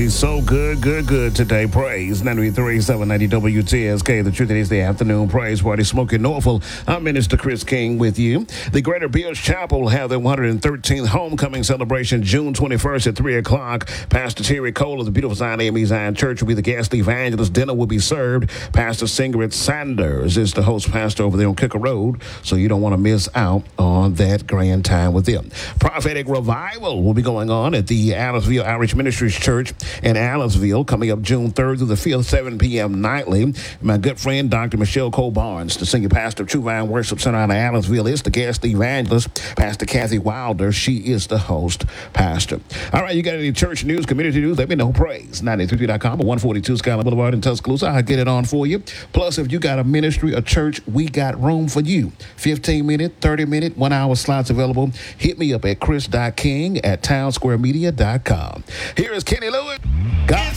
be so good today. Praise 93.790 WTSK. The truth is the afternoon praise party. Smoking Norfolk. I'm Minister Chris King with you. The Greater Beers Chapel will have their 113th homecoming celebration June 21st at 3 o'clock. Pastor Terry Cole of the beautiful Zion AME Zion Church will be the guest evangelist. Dinner will be served. Pastor Singrid Sanders is the host pastor over there on Kicker Road, so you don't want to miss out on that grand time with them. Prophetic Revival will be going on at the Allenville Outreach Ministries Church in Allenville coming up June 3rd through the 5th, 7 p.m. nightly. My good friend, Dr. Michelle Cole Barnes, the senior pastor of True Vine Worship Center out of Allenville, is the guest evangelist. Pastor Kathy Wilder, she is the host pastor. All right, you got any church news, community news? Let me know. Praise 933.com or 142 Skyline Boulevard in Tuscaloosa. I'll get it on for you. Plus, if you got a ministry, a church, we got room for you. 15-minute, 30-minute, 1 hour slots available. Hit me up at chris.king@townsquaremedia.com. Here is Kenny Lewis. God.